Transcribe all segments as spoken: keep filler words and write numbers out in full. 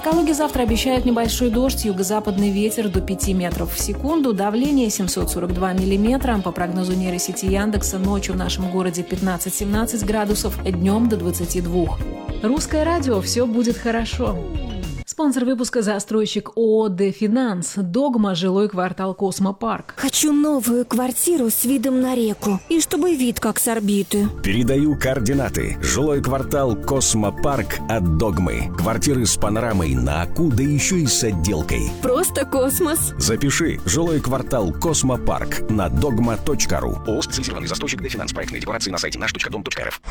Калуге завтра обещают небольшой дождь, юго-западный ветер до пяти метров в секунду, давление семьсот сорок два миллиметра. По прогнозу нейросети Яндекса, ночью в нашем городе пятнадцать-семнадцать градусов, днем до двадцати двух. Русское радио, все будет хорошо. Спонсор выпуска — застройщик ООО «Дефинанс». Догма, жилой квартал «Космопарк». Хочу новую квартиру с видом на реку. И чтобы вид как с орбиты. Передаю координаты. Жилой квартал «Космопарк» от Догмы. Квартиры с панорамой на Аку, да еще и с отделкой. Просто космос. Запиши. Жилой квартал «Космопарк» на догма точка ру. ООО «Специализированный застройщик «Дефинанс». Проектные декларации на сайте наш точка дом точка эр эф.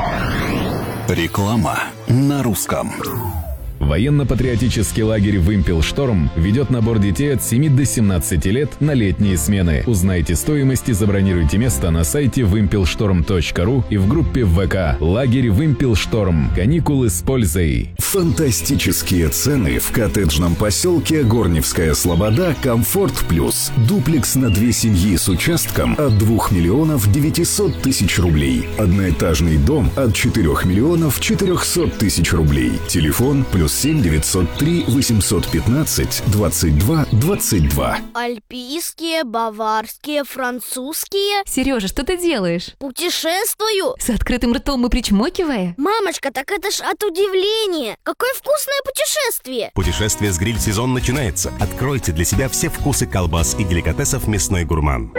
Реклама на русском. Военно-патриотический лагерь «Вымпелшторм» ведет набор детей от семи до семнадцати лет на летние смены. Узнайте стоимость и забронируйте место на сайте вымпелшторм точка ру и в группе ВК «Лагерь Вымпелшторм». Каникулы с пользой. Фантастические цены в коттеджном поселке Горневская Слобода «Комфорт Плюс». Дуплекс на две семьи с участком от двух миллионов девятисот тысяч рублей. Одноэтажный дом от четырех миллионов четырехсот тысяч рублей. Телефон плюс семь девятьсот три восемьсот пятнадцать двадцать два двадцать два. Альпийские, баварские, французские. Сережа, что ты делаешь? Путешествую. С открытым ртом и причмокивая? Мамочка, так это ж от удивления. Какое вкусное путешествие. Путешествие с гриль-сезон начинается. Откройте для себя все вкусы колбас и деликатесов «Мясной гурман».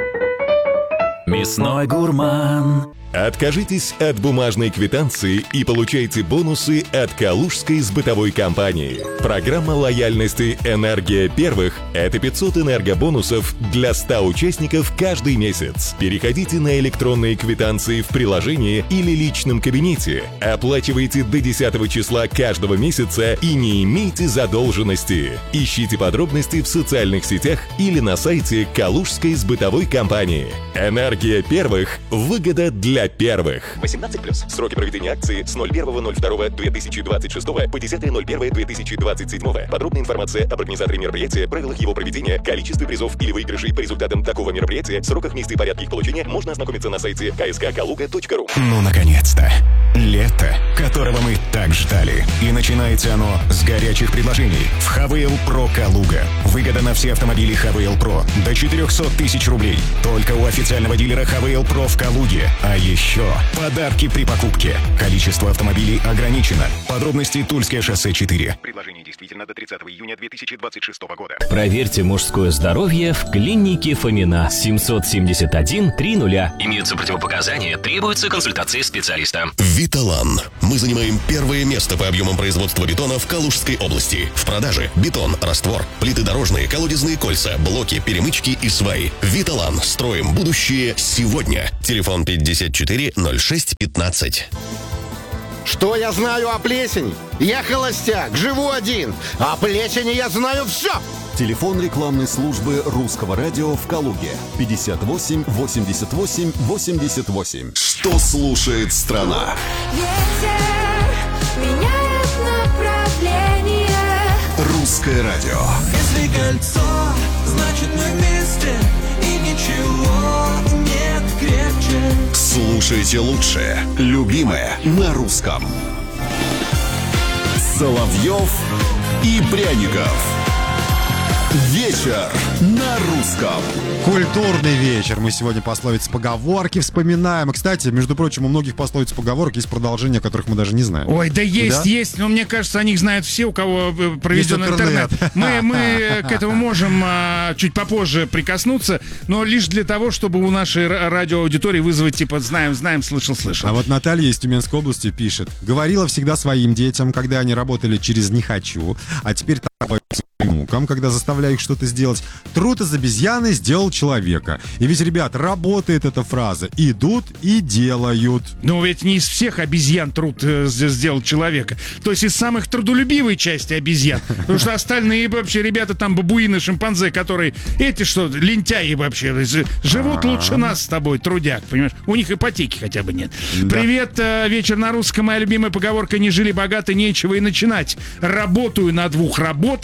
Мясной гурман. Откажитесь от бумажной квитанции и получайте бонусы от Калужской сбытовой компании. Программа лояльности «Энергия первых» — это пятьсот энергобонусов для ста участников каждый месяц. Переходите на электронные квитанции в приложении или личном кабинете. Оплачивайте до десятого числа каждого месяца и не имейте задолженности. Ищите подробности в социальных сетях или на сайте Калужской сбытовой компании. «Энергия первых» — выгода для первых. восемнадцать плюс. Сроки проведения акции с ноль первого ноль второго две тысячи двадцать шестого по десятое ноль первое две тысячи двадцать седьмого. Подробная информация об организаторе мероприятия, правилах его проведения, количестве призов или выигрышей по результатам такого мероприятия, сроках, месте и порядке их получения можно ознакомиться на сайте ка эс ка калуга точка ру. Ну, наконец-то. Лето, которого мы так ждали. И начинается оно с горячих предложений. В ХВЛ Про Калуга. Выгода на все автомобили ХВЛ Про до четырехсот тысяч рублей. Только у официального дилера ХВЛ Про в Калуге. А еще подарки при покупке. Количество автомобилей ограничено. Подробности Тульское шоссе четыре. Предложение действительно до тридцатого июня две тысячи двадцать шестого года. Проверьте мужское здоровье в клинике Фомина. семьсот семьдесят один три нуля. Имеются противопоказания, требуется консультация специалиста. Виталан. Мы занимаем первое место по объемам производства бетона в Калужской области. В продаже бетон, раствор, плиты дорожные, колодезные кольца, блоки, перемычки и сваи. Виталан. Строим будущее сегодня. Телефон пятьдесят четыре ноль шесть пятнадцать. Что я знаю о плесени? Я холостяк, живу один. О плесени я знаю все. Телефон рекламной службы Русского радио в Калуге. пятьдесят восемь восемьдесят восемь восемьдесят восемь. Что слушает страна? Ветер меняет направление. Русское радио. Если кольцо, значит мы вместе. И ничего нет крепче. Слушайте лучшее, любимое на русском. Соловьев и Пряников. Вечер на русском. Культурный вечер. Мы сегодня пословицы, поговорки вспоминаем. И, кстати, между прочим, у многих пословиц, поговорок есть продолжения, о которых мы даже не знаем. Ой, да есть, да? есть. Но мне кажется, о них знают все, у кого проведен Есть интернет. интернет. Мы, мы к этому можем а, чуть попозже прикоснуться, но лишь для того, чтобы у нашей радиоаудитории вызвать, типа, знаем, знаем, слышал, слышал. А вот Наталья из Тюменской области пишет. Говорила всегда своим детям, когда они работали через «не хочу», а теперь так внукам, когда заставляю их что-то сделать. Труд из обезьяны сделал человека. И ведь, ребят, работает эта фраза. Идут и делают. Но ведь не из всех обезьян труд э, сделал человека. То есть из самых трудолюбивой части обезьян. Потому что остальные вообще ребята, там бабуины, шимпанзе, которые эти что, лентяи вообще, живут лучше нас с тобой, трудяк, понимаешь? У них ипотеки хотя бы нет. Да. Привет, э, вечер на русском. Моя любимая поговорка: не жили богаты, нечего и начинать. Работаю на двух работах, запятая,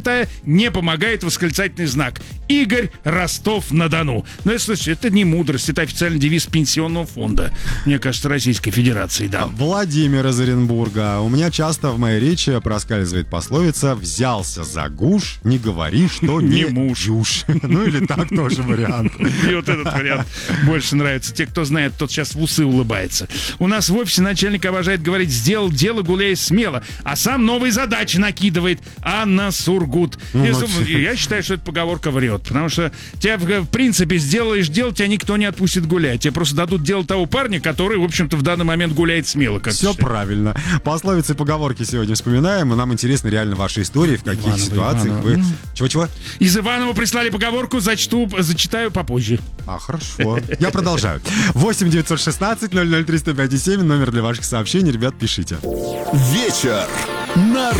запятая, не помогает восклицательный знак. Игорь, Ростов-на-Дону. Но это, слушайте, это не мудрость, это официальный девиз пенсионного фонда, мне кажется, Российской Федерации, да. Владимир из Оренбурга. У меня часто в моей речи проскальзывает пословица «взялся за гуш, не говори, что не муж». Ну или так тоже вариант. И вот этот вариант больше нравится. Те, кто знает, тот сейчас в усы улыбается. У нас в офисе начальник обожает говорить «сделал дело, гуляй смело», а сам новые задачи накидывает. Анна Сургут. Ну, я, ну, я считаю, что эта поговорка врет, потому что тебя, в принципе, сделаешь дело, тебя никто не отпустит гулять. Тебе просто дадут дело того парня, который, в общем-то, в данный момент гуляет смело. Как все правильно. Пословицы и поговорки сегодня вспоминаем, и нам интересны реально ваши истории, в каких Иванова, ситуациях Иванова. Вы... Чего-чего? Из Иванова прислали поговорку, зачту, зачитаю попозже. А, хорошо. Я продолжаю. восемь девятьсот шестнадцать ноль ноль три сто пять семь, номер для ваших сообщений. Ребят, пишите. Вечер на